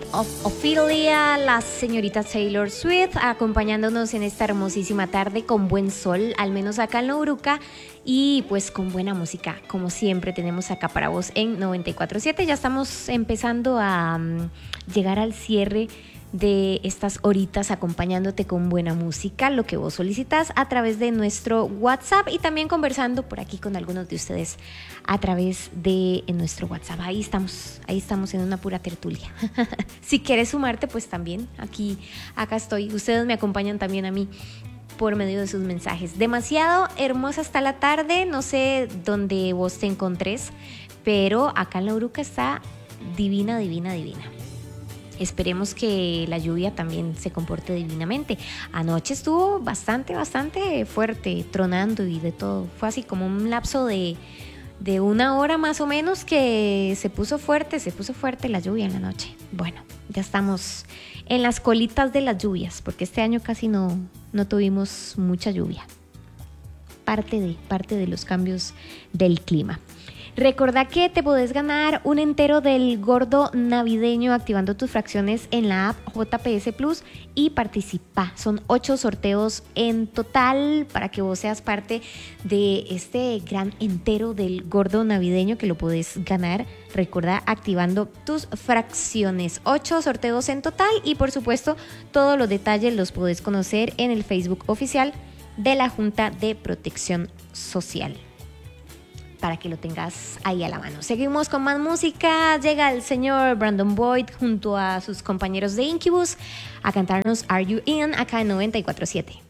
of Ophelia, la señorita Taylor Swift, acompañándonos en esta hermosísima tarde con buen sol, al menos acá en Louruca, y pues con buena música, como siempre tenemos acá para vos en 94.7. Ya estamos empezando a llegar al cierre de estas horitas acompañándote con buena música, lo que vos solicitas a través de nuestro WhatsApp y también conversando por aquí con algunos de ustedes a través de nuestro WhatsApp. Ahí estamos en una pura tertulia. Si quieres sumarte, pues también acá estoy. Ustedes me acompañan también a mí por medio de sus mensajes. Demasiado hermosa está la tarde, no sé dónde vos te encontres, pero acá en Louruca está divina, divina, divina. Esperemos que la lluvia también se comporte divinamente. Anoche estuvo bastante fuerte, tronando y de todo. Fue así como un lapso de una hora más o menos que se puso fuerte la lluvia en la noche. Bueno, ya estamos en las colitas de las lluvias, porque este año casi no tuvimos mucha lluvia. Parte de los cambios del clima. Recordá que te podés ganar un entero del gordo navideño activando tus fracciones en la app JPS Plus y participa. Son 8 sorteos en total para que vos seas parte de este gran entero del gordo navideño que lo podés ganar. Recordá activando tus fracciones. 8 sorteos en total y por supuesto todos los detalles los podés conocer en el Facebook oficial de la Junta de Protección Social, para que lo tengas ahí a la mano. Seguimos con más música. Llega el señor Brandon Boyd junto a sus compañeros de Incubus a cantarnos Are You In acá en 94.7.